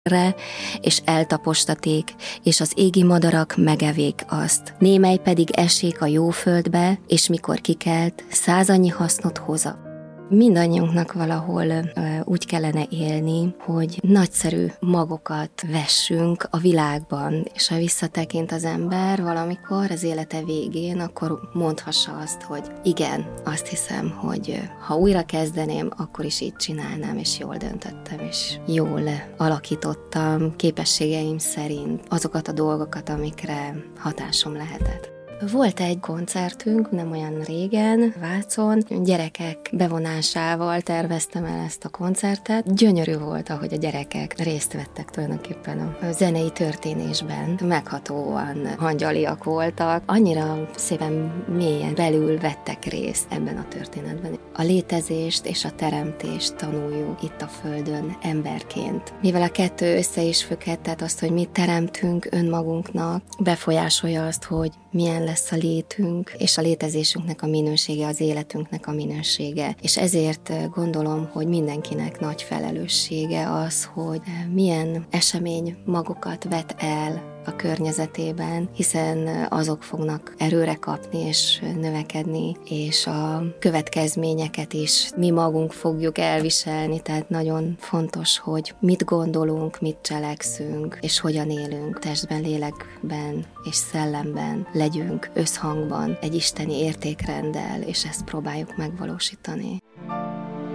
és eltapostaték, és az égi madarak megevég azt. Némely pedig esék a jó földbe, és mikor kikelt, 100 annyi hasznot hoza. Mindannyiunknak valahol úgy kellene élni, hogy nagyszerű magokat vessünk a világban, és ha visszatekint az ember valamikor az élete végén, akkor mondhassa azt, hogy igen, azt hiszem, hogy ha újra kezdeném, akkor is így csinálnám, és jól döntöttem, és jól alakítottam képességeim szerint azokat a dolgokat, amikre hatásom lehetett. Volt egy koncertünk nem olyan régen, Vácon, gyerekek bevonásával terveztem el ezt a koncertet. Gyönyörű volt, ahogy a gyerekek részt vettek tulajdonképpen a zenei történésben. Meghatóan angyaliak voltak, annyira szépen mélyen belül vettek részt ebben a történetben. A létezést és a teremtést tanuljuk itt a Földön emberként. Mivel a kettő össze is függhet, tehát azt, hogy mit teremtünk önmagunknak, befolyásolja azt, hogy milyen lesz a létünk, és a létezésünknek a minősége, az életünknek a minősége. És ezért gondolom, hogy mindenkinek nagy felelőssége az, hogy milyen esemény magokat vet el a környezetében, hiszen azok fognak erőre kapni és növekedni, és a következményeket is mi magunk fogjuk elviselni, tehát nagyon fontos, hogy mit gondolunk, mit cselekszünk, és hogyan élünk testben, lélekben és szellemben, legyünk összhangban egy isteni értékrenddel, és ezt próbáljuk megvalósítani.